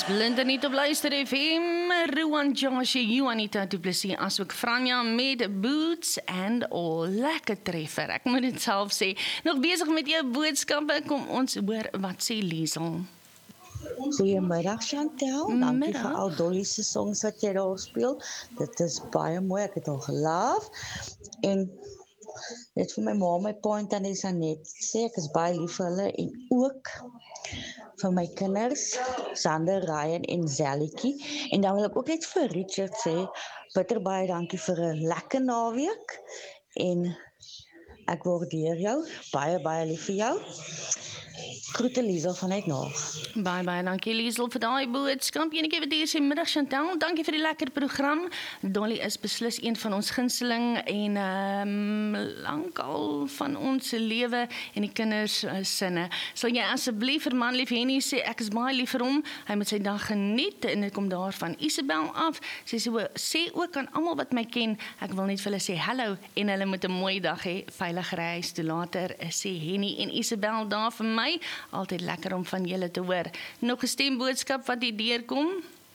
Blind en niet op Luister FM, Ruan Joshua, Juanita du Plessis, asook Franja met Boots and All. Lekker treffer, ek moet dit self sê. Nog bezig met jou boodskappe, kom ons hoor wat sê Liesel. Goeiemiddag Chantel, dankie Middag. vir al Dolly se songs wat jy daar speel. Dit is baie mooi, ek het al gelaaf. En net vir my ma, my pa en tannie Sanet sê, ek is baie lief vir hulle en ook vir my kinders, Sander, Ryan en Zellikie. En dan wil ek ook net vir Richard sê, bitter baie dankie vir 'n lekker naweek en ek waardeer jou, baie lief vir jou. Groete Liesel vanuit Naag. Baie dankie Liesel vir daai boodskap. Enetjie wat hier sê middag Chantal, dankie vir die lekker program. Dolly is beslis een van ons gunsteling en lankal van ons lewe en die kinders sinne. Sal jy asseblief vir Manlief Henny sê ek is baie lief vir hom. Hy moet sy dag geniet en dit kom daar van Isabel af. Sy sê ook aan almal wat my ken, ek wil net vir hulle sê hallo en hulle moet 'n mooi dag hê. Veilig reis toe later sê Henny en Isabel daar vir my. Altyd lekker om van julle te hoor. Nog 'n stemboodskap wat hier deurkom?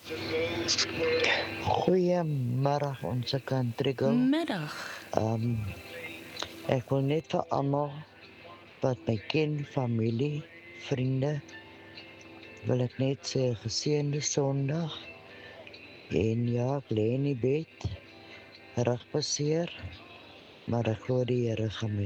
Goeiemiddag onze country girl. Middag. Ek wil net vir almal wat my ken, familie, vriende, wil ek net sê geseënde Sondag. En ja, ek lê in die bed, rug beseer, maar ek glo die Here gaan met